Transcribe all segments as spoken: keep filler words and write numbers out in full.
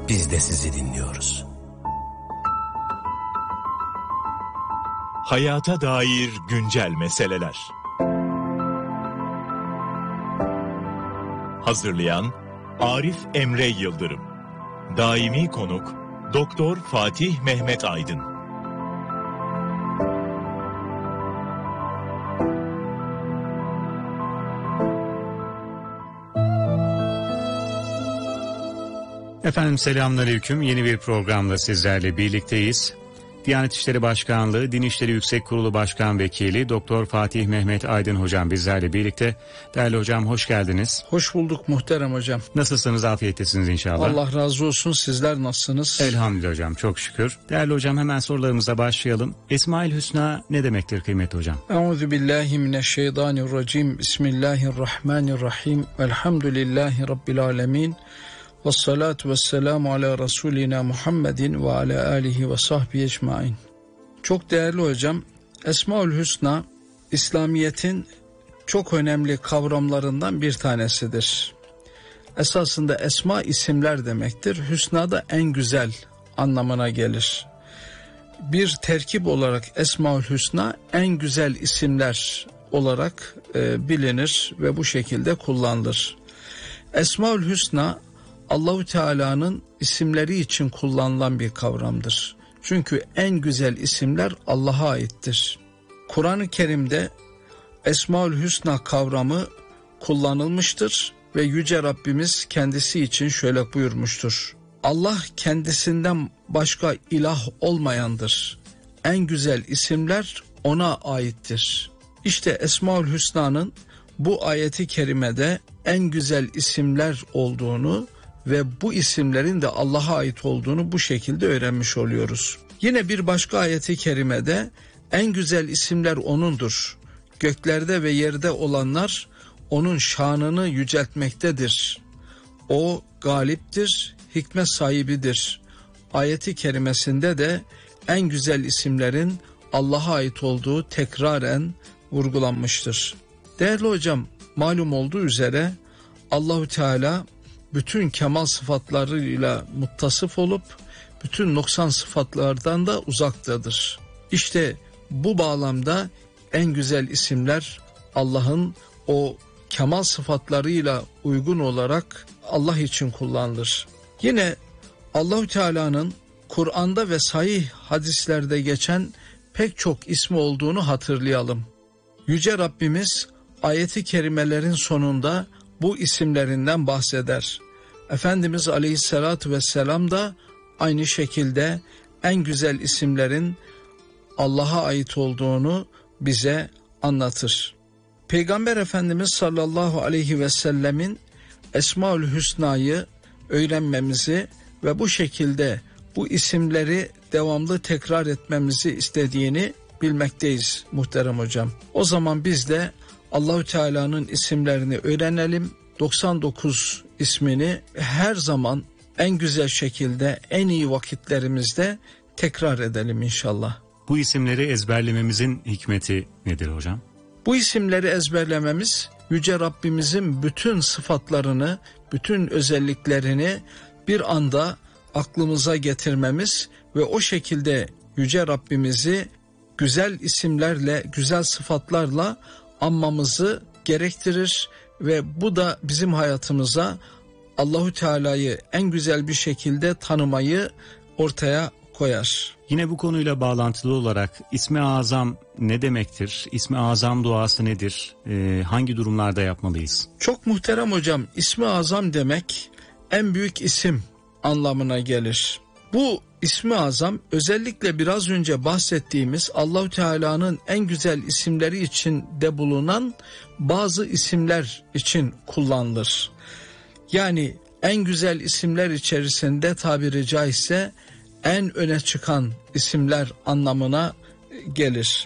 biz de sizi dinliyoruz. Hayata dair güncel meseleler. Hazırlayan Arif Emre Yıldırım. Daimi konuk Doktor Fatih Mehmet Aydın. Efendim selamünaleyküm. Yeni bir programla sizlerle birlikteyiz. Diyanet İşleri Başkanlığı Din İşleri Yüksek Kurulu Başkan Vekili Doktor Fatih Mehmet Aydın hocam bizlerle birlikte. Değerli hocam hoş geldiniz. Hoş bulduk muhterem hocam. Nasılsınız, afiyettesiniz inşallah. Allah razı olsun, sizler nasılsınız? Elhamdülillah hocam, çok şükür. Değerli hocam hemen sorularımıza başlayalım. Esma-ül Hüsna ne demektir kıymetli hocam? Euzubillahimineşşeytanirracim. Bismillahirrahmanirrahim. Elhamdülillahi Rabbil alemin. Vessalatu vesselamu ala Resulina Muhammedin ve ala alihi ve sahbihi ecmain. Çok değerli hocam, Esma-ül Hüsna, İslamiyet'in çok önemli kavramlarından bir tanesidir. Esasında esma isimler demektir. Hüsna da en güzel anlamına gelir. Bir terkip olarak Esma-ül Hüsna en güzel isimler olarak e, bilinir ve bu şekilde kullanılır. Esma-ül Hüsna Allah-u Teala'nın isimleri için kullanılan bir kavramdır. Çünkü en güzel isimler Allah'a aittir. Kur'an-ı Kerim'de Esma-ül Hüsna kavramı kullanılmıştır ve Yüce Rabbimiz kendisi için şöyle buyurmuştur. Allah kendisinden başka ilah olmayandır. En güzel isimler ona aittir. İşte Esma-ül Hüsna'nın bu ayeti kerimede en güzel isimler olduğunu ve bu isimlerin de Allah'a ait olduğunu bu şekilde öğrenmiş oluyoruz. Yine bir başka ayeti kerimede en güzel isimler O'nundur. Göklerde ve yerde olanlar O'nun şanını yüceltmektedir. O galiptir, hikmet sahibidir. Ayeti kerimesinde de en güzel isimlerin Allah'a ait olduğu tekraren vurgulanmıştır. Değerli hocam, malum olduğu üzere Allahu Teala bütün kemal sıfatlarıyla muttasıf olup bütün noksan sıfatlardan da uzaktadır. İşte bu bağlamda en güzel isimler Allah'ın o kemal sıfatlarıyla uygun olarak Allah için kullanılır. Yine Allahu Teala'nın Kur'an'da ve sahih hadislerde geçen pek çok ismi olduğunu hatırlayalım. Yüce Rabbimiz ayeti kerimelerin sonunda bu isimlerinden bahseder. Efendimiz Aleyhisselatü Vesselam da aynı şekilde en güzel isimlerin Allah'a ait olduğunu bize anlatır. Peygamber Efendimiz sallallahu aleyhi ve sellemin Esma-ül Hüsna'yı öğrenmemizi ve bu şekilde bu isimleri devamlı tekrar etmemizi istediğini bilmekteyiz muhterem hocam. O zaman biz de Allahu Teala'nın isimlerini öğrenelim. doksan dokuz ismini her zaman en güzel şekilde, en iyi vakitlerimizde tekrar edelim inşallah. Bu isimleri ezberlememizin hikmeti nedir hocam? Bu isimleri ezberlememiz Yüce Rabbimizin bütün sıfatlarını, bütün özelliklerini bir anda aklımıza getirmemiz ve o şekilde Yüce Rabbimizi güzel isimlerle, güzel sıfatlarla anmamızı gerektirir ve bu da bizim hayatımıza Allahu Teala'yı en güzel bir şekilde tanımayı ortaya koyar. Yine bu konuyla bağlantılı olarak İsmi Azam ne demektir? İsmi Azam duası nedir? Ee, hangi durumlarda yapmalıyız? Çok muhterem hocam, İsmi Azam demek en büyük isim anlamına gelir. Bu İsmi Azam özellikle biraz önce bahsettiğimiz Allahu Teala'nın en güzel isimleri içinde bulunan bazı isimler için kullanılır. Yani en güzel isimler içerisinde tabiri caizse en öne çıkan isimler anlamına gelir.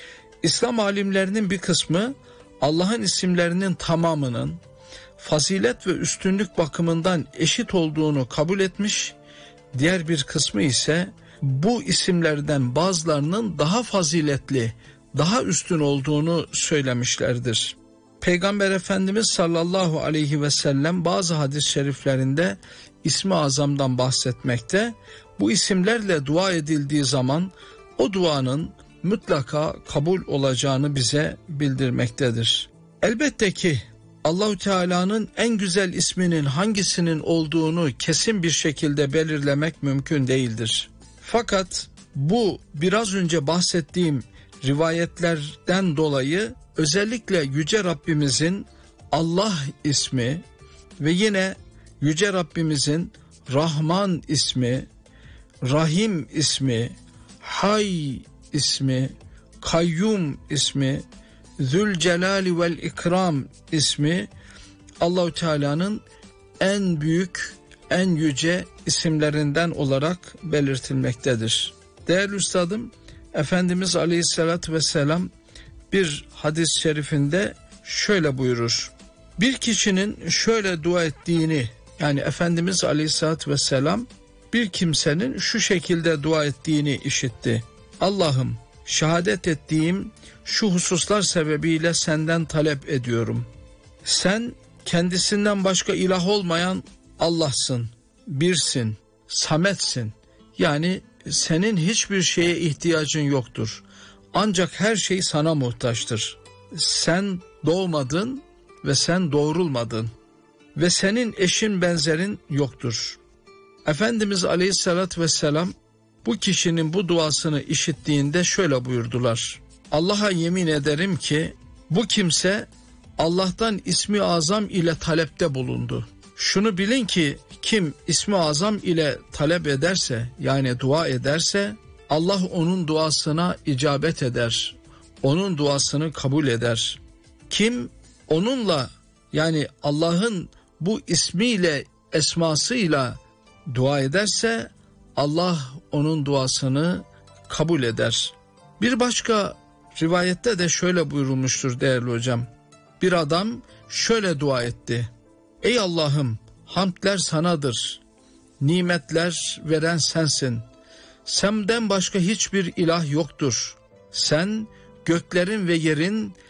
İslam alimlerinin bir kısmı Allah'ın isimlerinin tamamının fazilet ve üstünlük bakımından eşit olduğunu kabul etmiş, diğer bir kısmı ise bu isimlerden bazılarının daha faziletli, daha üstün olduğunu söylemişlerdir. Peygamber Efendimiz sallallahu aleyhi ve sellem bazı hadis-i şeriflerinde İsmi Azam'dan bahsetmekte. Bu isimlerle dua edildiği zaman o duanın mutlaka kabul olacağını bize bildirmektedir. Elbette ki Allahu Teala'nın en güzel isminin hangisinin olduğunu kesin bir şekilde belirlemek mümkün değildir. Fakat bu biraz önce bahsettiğim rivayetlerden dolayı özellikle Yüce Rabbimizin Allah ismi ve yine Yüce Rabbimizin Rahman ismi, Rahim ismi, Hay ismi, Kayyum ismi, Zülcelali vel İkram ismi Allahu Teala'nın en büyük, en yüce isimlerinden olarak belirtilmektedir. Değerli üstadım, Efendimiz Aleyhisselatü Vesselam bir hadis-i şerifinde şöyle buyurur. Bir kişinin şöyle dua ettiğini, yani Efendimiz Aleyhisselatü Vesselam bir kimsenin şu şekilde dua ettiğini işitti. Allah'ım, şehadet ettiğim şu hususlar sebebiyle senden talep ediyorum. Sen kendisinden başka ilah olmayan Allah'sın, birsin, sametsin. Yani senin hiçbir şeye ihtiyacın yoktur. Ancak her şey sana muhtaçtır. Sen doğmadın ve sen doğrulmadın ve senin eşin benzerin yoktur. Efendimiz Aleyhisselatü Vesselam bu kişinin bu duasını işittiğinde şöyle buyurdular. Allah'a yemin ederim ki bu kimse Allah'tan ismi azam ile talepte bulundu. Şunu bilin ki kim ismi azam ile talep ederse, yani dua ederse, Allah onun duasına icabet eder. Onun duasını kabul eder. Kim onunla, yani Allah'ın bu ismiyle, esmasıyla dua ederse Allah onun duasını kabul eder. Bir başka rivayette de şöyle buyurulmuştur değerli hocam. Bir adam şöyle dua etti. Ey Allah'ım, hamdler sanadır. Nimetler veren sensin. Senden başka hiçbir ilah yoktur. Sen göklerin ve yerin